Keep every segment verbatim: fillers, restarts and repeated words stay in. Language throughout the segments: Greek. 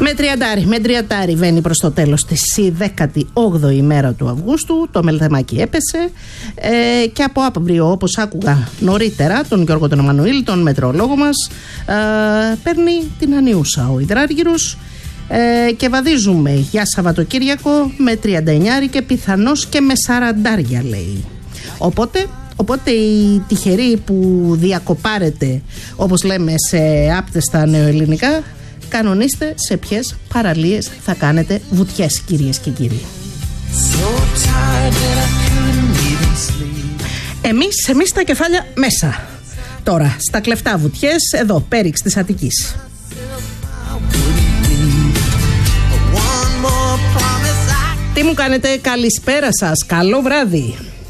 Με τριαντάρι, με τριαντάρι βαίνει προς το τέλος της η δέκατη όγδοη ημέρα του Αυγούστου. Το μελθεμάκι έπεσε ε, και από αύριο, όπως άκουγα νωρίτερα τον Γιώργο τον Εμμανουήλ, τον μετεωρολόγο μας, ε, παίρνει την ανιούσα ο υδράργυρος ε, και βαδίζουμε για Σαββατοκύριακο με τριάντα εννιά και πιθανώς και με σαραντάρια, λέει. Οπότε Οπότε οι τυχεροί που διακοπάρετε, όπως λέμε σε άπτεστα νεοελληνικά, κανονίστε σε ποιες παραλίες θα κάνετε βουτιές, κυρίες και κύριοι. Εμείς, εμείς τα κεφάλια μέσα. Τώρα, στα κλεφτά βουτιές, εδώ, πέριξ της Αττικής. Τι μου κάνετε, καλησπέρα σας, καλό βράδυ.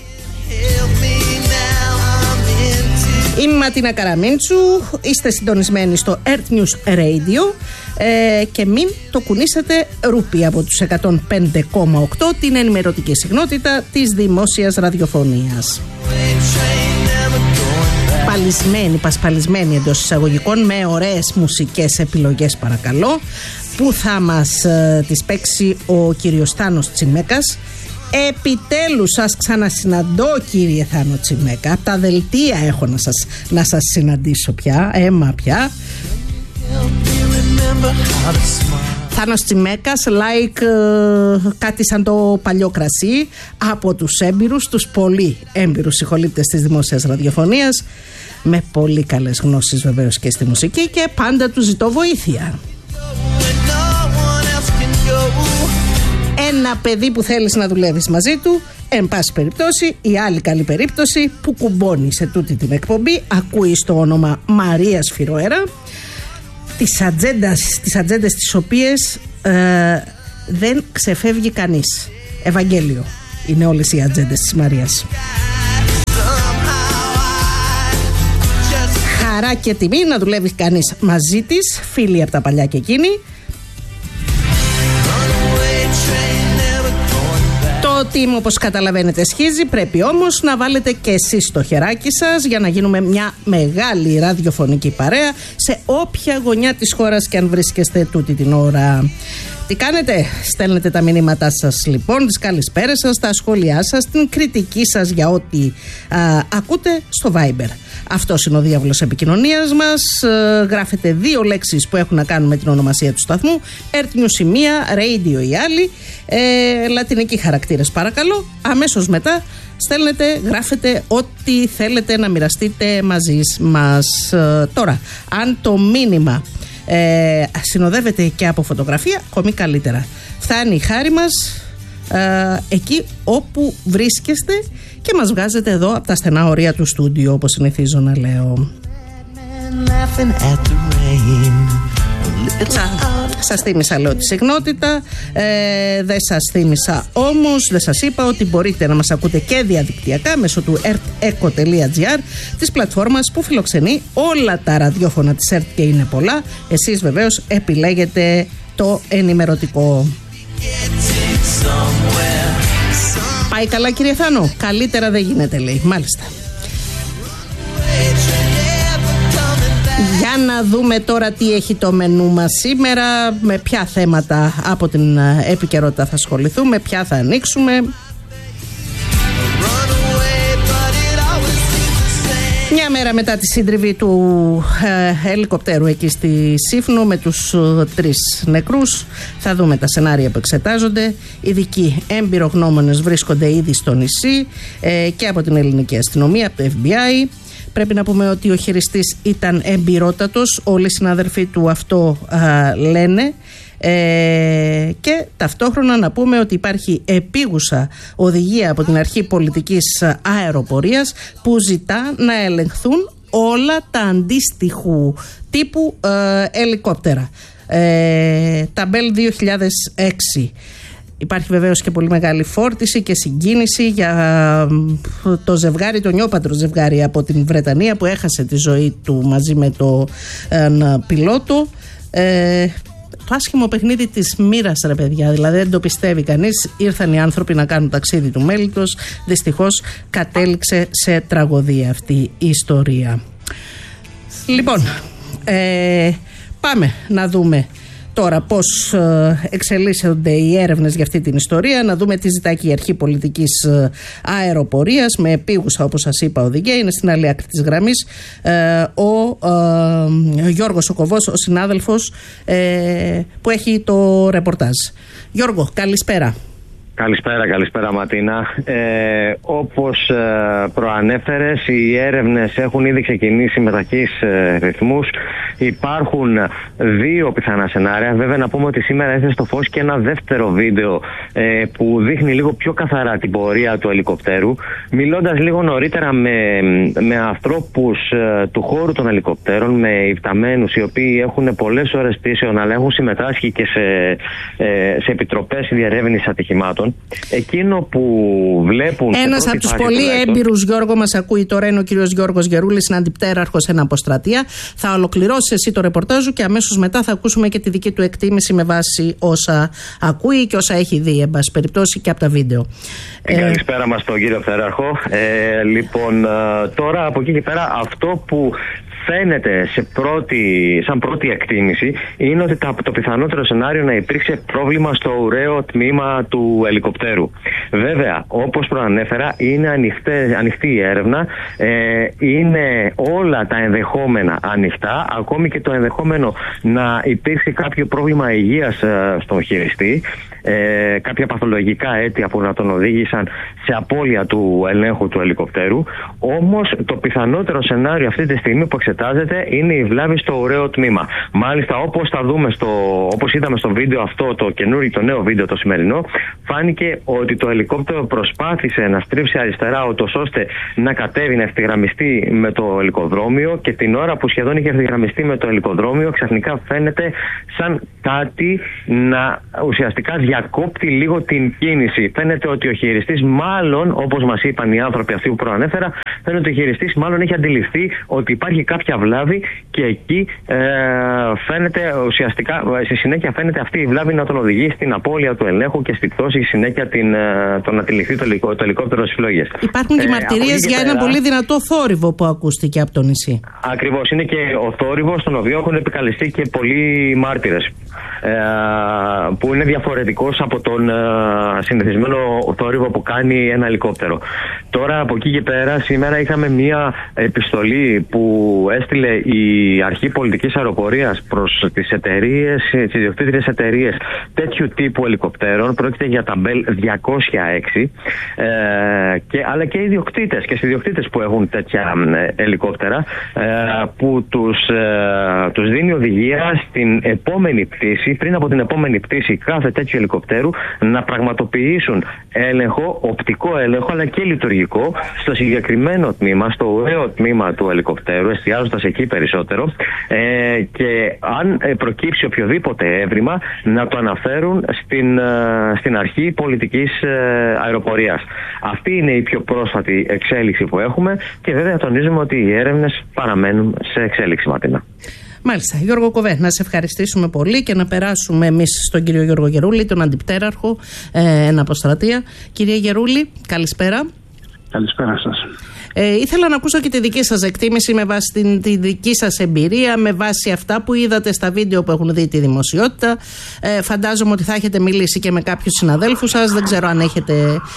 Είμαι η Ματίνα Καραμίντσου, είστε συντονισμένοι στο Earth News Radio ε, και μην το κουνήσετε ρούπι από τους εκατόν πέντε κόμμα οκτώ, την ενημερωτική συχνότητα της δημόσιας ραδιοφωνίας. Παλισμένη, πασπαλισμένη εντός εισαγωγικών, με ωραίες μουσικές επιλογές παρακαλώ, που θα μας ε, τις παίξει ο κύριος Θάνος Τσιμέκας. Επιτέλους σας ξανασυναντώ, κύριε Θάνο Τσιμέκα. Από τα δελτία έχω να σας, να σας συναντήσω πια. Έμα πια. Θάνος Τσιμέκας, like uh, κάτι σαν το παλιό κρασί, από τους έμπειρους, τους πολύ έμπειρους συγχολήπτες της δημόσιας ραδιοφωνίας, με πολύ καλές γνώσεις βεβαίως και στη μουσική, και πάντα του ζητώ βοήθεια. Ένα παιδί που θέλεις να δουλεύεις μαζί του, εν πάση περιπτώσει, η άλλη καλή περίπτωση που κουμπώνει σε τούτη την εκπομπή, ακούει στο όνομα Μαρία Σφυροέρα, τις ατζέντας, τις ατζέντες τις οποίες ε, δεν ξεφεύγει κανείς. Ευαγγέλιο είναι όλες οι ατζέντες της Μαρίας. Χαρά και τιμή να δουλεύει κανείς μαζί της, φίλοι από τα παλιά και εκείνη. Το team, όπως καταλαβαίνετε, σχίζει. Πρέπει όμως να βάλετε και εσείς το χεράκι σας για να γίνουμε μια μεγάλη ραδιοφωνική παρέα σε όποια γωνιά της χώρας και αν βρίσκεστε τούτη την ώρα. Τι κάνετε? Στέλνετε τα μηνύματά σας λοιπόν, τις καλησπέρες σας, τα σχόλιά σας, την κριτική σας για ό,τι α, ακούτε στο Viber. Αυτός είναι ο διάβολος επικοινωνίας μας. Ε, γράφετε δύο λέξεις που έχουν να κάνουν με την ονομασία του σταθμού. Earth News η μία, Radio η άλλη. Ε, λατινικοί χαρακτήρες παρακαλώ. Αμέσως μετά στέλνετε, γράφετε ό,τι θέλετε να μοιραστείτε μαζί μας. Ε, τώρα, αν το μήνυμα ε, συνοδεύεται και από φωτογραφία, ακόμη καλύτερα. Φτάνει η χάρη μας ε, εκεί όπου βρίσκεστε και μας βγάζετε εδώ από τα στενά ωρία του στούντιο, όπως συνηθίζω να λέω. Σας θύμισα, λέω, τη συχνότητα, ε, δεν σας θύμισα όμως, δεν σας είπα ότι μπορείτε να μας ακούτε και διαδικτυακά μέσω του earth echo τελεία gr, της πλατφόρμας που φιλοξενεί όλα τα ραδιόφωνα της ΕΡΤ, και είναι πολλά. Εσείς βεβαίως επιλέγετε το ενημερωτικό. Πάει καλά, κύριε Θάνο? Καλύτερα δεν γίνεται, λέει. Μάλιστα. Για να δούμε τώρα τι έχει το μενού μας σήμερα, με ποια θέματα από την επικαιρότητα θα ασχοληθούμε, ποια θα ανοίξουμε. Μια μέρα μετά τη σύντριβη του ε, ελικοπτέρου εκεί στη Σύφνο με τους ε, τρεις νεκρούς, θα δούμε τα σενάρια που εξετάζονται. Ειδικοί εμπειρογνώμονες βρίσκονται ήδη στο νησί ε, και από την ελληνική αστυνομία, από το εφ μπι άι. Πρέπει να πούμε ότι ο χειριστής ήταν εμπειρότατος, όλοι οι συναδελφοί του αυτό α, λένε. Ε, και ταυτόχρονα να πούμε ότι υπάρχει επίγουσα οδηγία από την Αρχή Πολιτικής Αεροπορίας που ζητά να ελεγχθούν όλα τα αντίστοιχου τύπου ε, ελικόπτερα. Ε, τα Bell δύο χιλιάδες έξι. Υπάρχει βεβαίως και πολύ μεγάλη φόρτιση και συγκίνηση για το ζευγάρι, το νιόπατρο ζευγάρι από την Βρετανία που έχασε τη ζωή του μαζί με το ε, πιλότο. Ε, το άσχημο παιχνίδι της μοίρας, ρε παιδιά, δηλαδή δεν το πιστεύει κανείς. Ήρθαν οι άνθρωποι να κάνουν ταξίδι του μέλιτος, δυστυχώς κατέληξε σε τραγωδία αυτή η ιστορία. Λοιπόν, ε, πάμε να δούμε τώρα πώς εξελίσσονται οι έρευνες για αυτή την ιστορία, να δούμε τι ζητάει και η Αρχή Πολιτικής Αεροπορίας με επίγουσα, όπως σας είπα, οδηγία. Είναι στην άλλη άκρη της γραμμής ο Γιώργος Οκοβός, ο συνάδελφος που έχει το ρεπορτάζ. Γιώργο, καλησπέρα. Καλησπέρα, καλησπέρα Ματίνα. Ε, όπως ε, προανέφερες, οι έρευνες έχουν ήδη ξεκινήσει με ταχύς ε, ρυθμούς. Υπάρχουν δύο πιθανά σενάρια. Βέβαια να πούμε ότι σήμερα έθεσε στο φως και ένα δεύτερο βίντεο ε, που δείχνει λίγο πιο καθαρά την πορεία του ελικοπτέρου. Μιλώντας λίγο νωρίτερα με, με ανθρώπους ε, του χώρου των ελικοπτέρων, με υπταμένους οι οποίοι έχουν πολλές ώρες πτήσεων αλλά έχουν συμμετάσχει και σε, ε, σε επιτροπές διερεύνησης ατυχημάτων. Εκείνο που βλέπουν. Ένας από τους πολύ έμπειρους, Γιώργο, μας ακούει τώρα, είναι ο κύριος Γιώργος Γερούλης, είναι αντιπτέραρχος σε ένα αποστρατεία. Θα ολοκληρώσει εσύ το ρεπορτάζ σου και αμέσως μετά θα ακούσουμε και τη δική του εκτίμηση με βάση όσα ακούει και όσα έχει δει, εν πάση περιπτώσει, και από τα βίντεο. Καλησπέρα ε... μας τον κύριο Πτέραρχο. Ε, λοιπόν, τώρα από εκεί και πέρα, αυτό που φαίνεται σε πρώτη, σαν πρώτη εκτίμηση είναι ότι το πιθανότερο σενάριο να υπήρξε πρόβλημα στο ουραίο τμήμα του ελικοπτέρου. Βέβαια, όπως προανέφερα, είναι ανοιχτέ, ανοιχτή η έρευνα, ε, είναι όλα τα ενδεχόμενα ανοιχτά, ακόμη και το ενδεχόμενο να υπήρξε κάποιο πρόβλημα υγείας ε, στον χειριστή, ε, κάποια παθολογικά αίτια που να τον οδήγησαν σε απώλεια του ελέγχου του ελικοπτέρου. Όμως το πιθανότερο σενάριο αυτή τη στιγμή που εξετάζεται είναι η βλάβη στο ουραίο τμήμα. Μάλιστα, όπως θα δούμε στο, όπως είδαμε στο βίντεο αυτό, το καινούριο, το νέο βίντεο το σημερινό, φάνηκε ότι το ελικόπτερο προσπάθησε να στρίψει αριστερά, ούτως ώστε να κατέβει, να ευθυγραμμιστεί με το ελικοδρόμιο, και την ώρα που σχεδόν είχε ευθυγραμμιστεί με το ελικοδρόμιο, ξαφνικά φαίνεται σαν κάτι να ουσιαστικά διακόπτει λίγο την κίνηση. Φαίνεται ότι ο χειριστής, μάλλον, όπως μας είπαν οι άνθρωποι αυτοί που προανέφερα, φαίνεται ότι ο χειριστής μάλλον έχει αντιληφθεί ότι υπάρχει κάποια βλάβη και εκεί ε, φαίνεται ουσιαστικά, στη συνέχεια φαίνεται αυτή η βλάβη να τον οδηγεί στην απώλεια του ελέγχου και στην πτώση, συνέχεια την, το να τυλιχθεί το, το ελικόπτερο στις φλόγες. Υπάρχουν και ε, μαρτυρίες για πέρα, ένα πολύ δυνατό θόρυβο που ακούστηκε από το νησί. Ακριβώς, είναι και ο θόρυβος, στον οποίο έχουν επικαλεστεί και πολλοί μάρτυρες, ε, που είναι διαφορετικός από τον ε, συνηθισμένο θόρυβο που κάνει ένα ελικόπτερο. Τώρα από εκεί και πέρα, σήμερα είχαμε μία επιστολή που έστειλε η Αρχή Πολιτικής Αεροπορίας προς τις εταιρείες, τις ιδιοκτήτριες εταιρείες τέτοιου τύπου ελικοπτέρων. Πρόκειται για τα Bell διακόσια έξι, ε, και, αλλά και ιδιοκτήτες και ιδιοκτήτες που έχουν τέτοια ε, ελικόπτερα, ε, που τους, ε, τους δίνει οδηγία στην επόμενη πτήση, πριν από την επόμενη πτήση κάθε τέτοιου ελικοπτέρου, να πραγματοποιήσουν έλεγχο, οπτικό έλεγχο αλλά και λειτουργικό στο συγκεκριμένο τμήμα, στο ουραίο τμήμα του ελικοπτέρου, εστιάζοντας εκεί περισσότερο, ε, και αν ε, προκύψει οποιοδήποτε έβριμα να το αναφέρουν στην, ε, στην Αρχή Πολιτικής ε, Αεροπορίας. Αυτή είναι η πιο πρόσφατη εξέλιξη που έχουμε και βέβαια τονίζουμε ότι οι έρευνες παραμένουν σε εξέλιξη, Ματίνα. Μάλιστα. Γιώργο Κοβέ, να σε ευχαριστήσουμε πολύ και να περάσουμε εμείς στον κύριο Γιώργο Γερούλη, τον αντιπτέραρχο, ε, ένα αποστρατεία. Κύριε Γερούλη, καλησπέρα. Καλησπέρα σας. Ε, ήθελα να ακούσω και τη δική σας εκτίμηση με βάση την, τη δική σας εμπειρία, με βάση αυτά που είδατε στα βίντεο που έχουν δει τη δημοσιότητα. Ε, φαντάζομαι ότι θα έχετε μιλήσει και με κάποιους συναδέλφους σας. Δεν ξέρω αν έχετε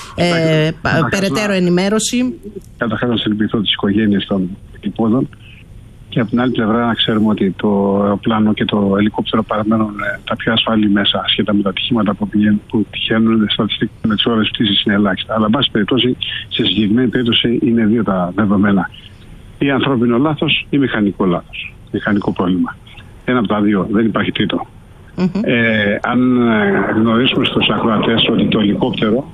ε, περαιτέρω ενημέρωση. Καταρχάς να συλληπιθώ τις οικογένειες των υπόδων. Και από την άλλη πλευρά να ξέρουμε ότι το αεροπλάνο και το ελικόπτερο παραμένουν τα πιο ασφαλή μέσα σχετικά με τα ατυχήματα που, που τυχαίνουν. Στατιστικά με τις ώρες πτήσης είναι ελάχιστα. Αλλά, εν πάση περιπτώσει, σε συγκεκριμένη περίπτωση είναι δύο τα δεδομένα. Ή ανθρώπινο λάθος ή μηχανικό λάθος. Μηχανικό πρόβλημα. Ένα από τα δύο. Δεν υπάρχει τρίτο. Mm-hmm. Ε, αν γνωρίσουμε στους ακροατές ότι το ελικόπτερο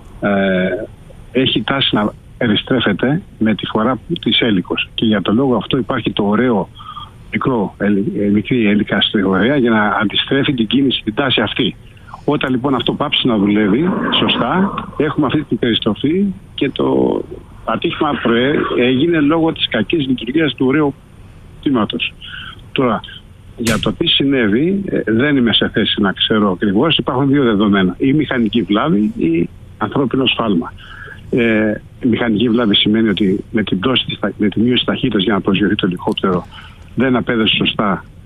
ε, έχει τάση να περιστρέφεται με τη φορά της έλικος. Και για τον λόγο αυτό υπάρχει το ωραίο μικρό, μικρή έλικα στη ωραία για να αντιστρέφει την κίνηση, την τάση αυτή. Όταν λοιπόν αυτό πάψει να δουλεύει σωστά, έχουμε αυτή την περιστροφή και το ατύχημα προέ, έγινε λόγω της κακής λειτουργίας του ωραίου τμήματος. Τώρα, για το τι συνέβη, δεν είμαι σε θέση να ξέρω ακριβώς. Υπάρχουν δύο δεδομένα. Ή μηχανική βλάβη ή ανθρώπινο σφάλμα. Ε, η μηχανική βλάβη σημαίνει ότι με την, πτώση, με τη μείωση ταχύτητας για να προσγειωθεί το ελικόπτερο δεν απέδωσε σωστά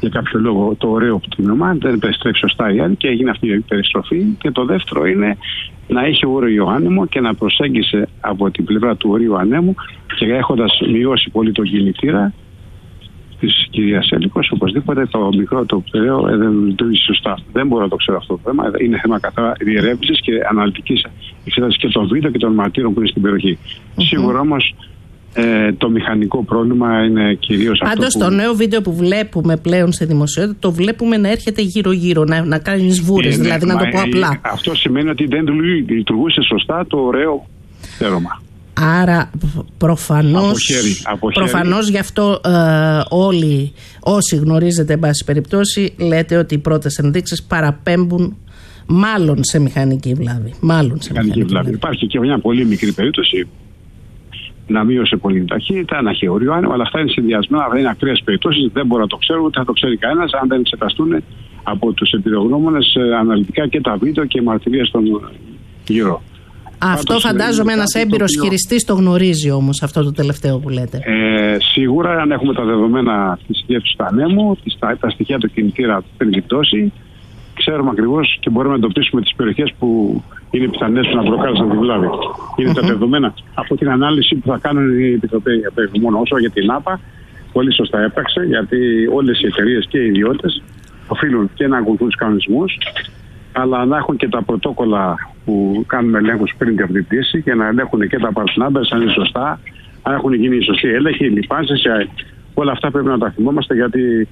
για κάποιο λόγο το ωραίο τμήμα, δεν περιστρέφει σωστά η άλλη και έγινε αυτή η περιστροφή. Και το δεύτερο είναι να είχε όριο άνεμο και να προσέγγισε από την πλευρά του ορίου ανέμου και έχοντας μειώσει πολύ τον κινητήρα της κυρίας Έλικος, οπωσδήποτε το μικρό το πτέρεο δεν λειτουργήσει σωστά. Δεν μπορώ να το ξέρω αυτό το θέμα. Είναι θέμα καθαρά διερεύνησης και αναλυτικής εξέτασης και των βίντεο και των μαρτύρων που είναι στην περιοχή. Mm-hmm. Σίγουρα όμως ε, το μηχανικό πρόβλημα είναι κυρίως αυτό. Πάντως, το νέο βίντεο που βλέπουμε πλέον στη δημοσιότητα, το βλέπουμε να έρχεται γύρω-γύρω, να, να κάνει σβούρες, ναι, δηλαδή ναι, να το πω απλά. Αυτό σημαίνει ότι δεν λειτουργούσε σωστά το ωραίο πτέρωμα. Άρα προφανώς, από χέρι, από χέρι. προφανώς γι' αυτό ε, όλοι όσοι γνωρίζετε εν πάση περιπτώσει λέτε ότι οι πρώτες ενδείξεις παραπέμπουν μάλλον σε μηχανική βλάβη. Μάλλον σε μηχανική, μηχανική βλάβη. βλάβη. Υπάρχει και μια πολύ μικρή περίπτωση να μείωσε πολύ την ταχύτητα, να έχει όριο άνεμο, αλλά αυτά είναι συνδυασμένα, δεν είναι ακραίες περιπτώσεις, δεν μπορεί να το ξέρουν, ούτε θα το ξέρει κανένας αν δεν εξεταστούν από τους εμπειρογνώμονες αναλυτικά και τα βίντεο και οι μαρτυρίες των γύρω. Αυτό φαντάζομαι ένας έμπειρος οποίο... χειριστής το γνωρίζει όμως, αυτό το τελευταίο που λέτε. Ε, σίγουρα, αν έχουμε τα δεδομένα της διεύθυνσης του ανέμου, τα, τα στοιχεία του κινητήρα πριν την πτώση, ξέρουμε ακριβώς και μπορούμε να εντοπίσουμε τις περιοχές που είναι πιθανές να προκάλεσαν τη βλάβη. Είναι mm-hmm. τα δεδομένα από την ανάλυση που θα κάνουν οι επιτροπές μόνο όσο για την ΑΠΑ. Πολύ σωστά έπραξε, γιατί όλες οι εταιρείες και οι ιδιώτες οφείλουν και να ακολουθούν τους κανονισμούς, αλλά να έχουν και τα πρωτόκολλα που κάνουμε ελέγχους πριν την πτήση και να ελέγχουν και τα part numbers αν είναι σωστά, αν έχουν γίνει οι σωστοί έλεγχοι, οι λιπάνσεις, όλα αυτά πρέπει να τα θυμόμαστε, γιατί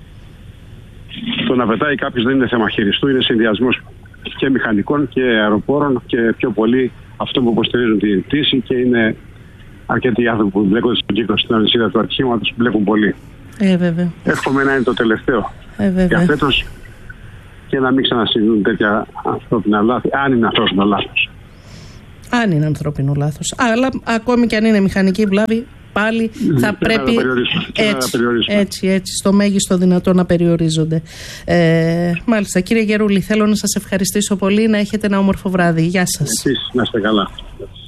το να πετάει κάποιος δεν είναι θέμα χειριστού, είναι συνδυασμός και μηχανικών και αεροπόρων και πιο πολύ αυτό που υποστηρίζουν την πτήση, και είναι αρκετοί άνθρωποι που μπλέκονται στον κύκλο, στην αλυσίδα του ατυχήματος, που μπλέκουν πολύ. Ε, βέβαια. Εύχομαι να είναι το τελευταίο ε, για φέτος και να μην ξανασυμβούν τέτοια ανθρώπινα λάθη, αν είναι ανθρώπινο λάθος. Αν είναι ανθρώπινο λάθος. Αλλά ακόμη και αν είναι μηχανική βλάβη, πάλι θα και πρέπει να έτσι, να έτσι, έτσι, στο μέγιστο δυνατό να περιορίζονται. Ε, μάλιστα, κύριε Γερούλη, θέλω να σας ευχαριστήσω πολύ, να έχετε ένα όμορφο βράδυ. Γεια σας. Εσείς, να είστε καλά.